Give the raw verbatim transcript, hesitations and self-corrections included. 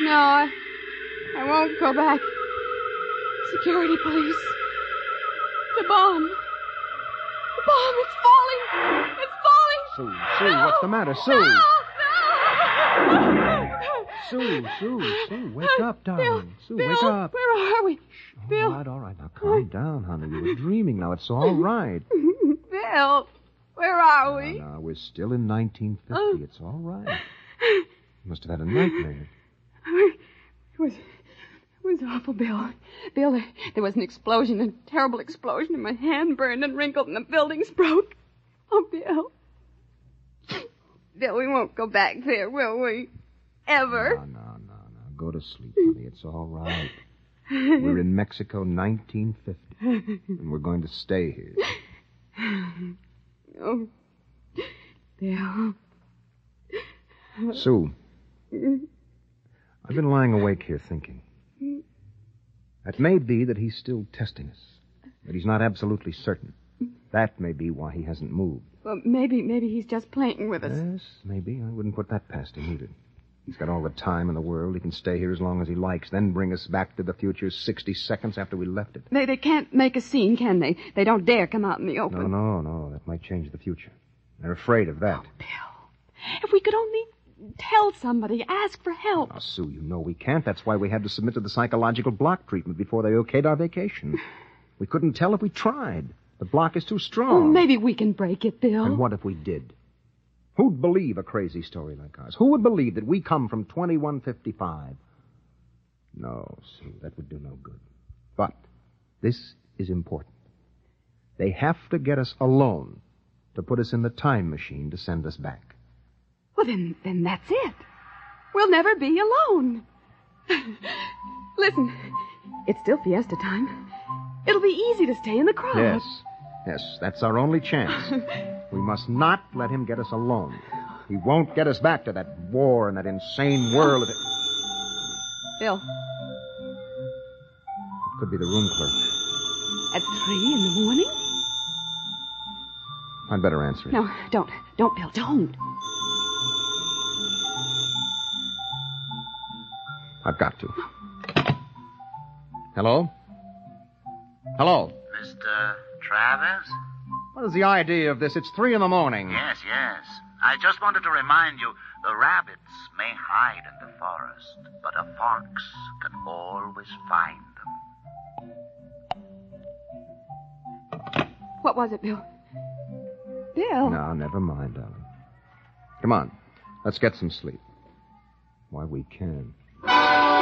No, I, I won't go back. Security police. The bomb. The bomb, it's falling. It's falling. Sue, Sue, no. what's the matter? Sue. No, no. Sue, Sue, Sue, wake up, darling. Bill, Sue, Bill, wake up. Where are we? All Bill. right, all right. Now calm down, honey. You were dreaming. Now it's all right. Bill, where are we? No, no, we're still in nineteen fifty. It's all right. You must have had a nightmare. It was, it was awful, Bill. Bill, there, there was an explosion, a terrible explosion, and my hand burned and wrinkled, and the buildings broke. Oh, Bill. Bill, we won't go back there, will we? Ever? No, no, no, no. Go to sleep, honey. It's all right. We're in Mexico, nineteen fifty, and we're going to stay here. Oh, Bill. Sue, I've been lying awake here thinking. It may be that he's still testing us, that he's not absolutely certain. That may be why he hasn't moved. Well, maybe, maybe he's just playing with us. Yes, maybe. I wouldn't put that past him either. He's got all the time in the world. He can stay here as long as he likes, then bring us back to the future sixty seconds after we left it. They, they can't make a scene, can they? They don't dare come out in the open. No, no, no. That might change the future. They're afraid of that. Oh, Bill, if we could only tell somebody, ask for help. Now, Sue, you know we can't. That's why we had to submit to the psychological block treatment before they okayed our vacation. We couldn't tell if we tried. The block is too strong. Oh, maybe we can break it, Bill. And what if we did? Who'd believe a crazy story like ours? Who would believe that we come from twenty-one fifty-five? No, Sue, that would do no good. But this is important. They have to get us alone to put us in the time machine to send us back. Well, then, then that's it. We'll never be alone. Listen, it's still fiesta time. It'll be easy to stay in the crowd. Yes, yes, that's our only chance. We must not let him get us alone. He won't get us back to that war and that insane whirl of it. Bill. It could be the room clerk. At three in the morning? I'd better answer it. No, don't. Don't, Bill, don't. I've got to. Hello? Hello? Mister Travers? What is the idea of this? It's three in the morning. Yes, yes. I just wanted to remind you, the rabbits may hide in the forest, but a fox can always find them. What was it, Bill? Bill? No, never mind, darling. Come on. Let's get some sleep. Why, we can.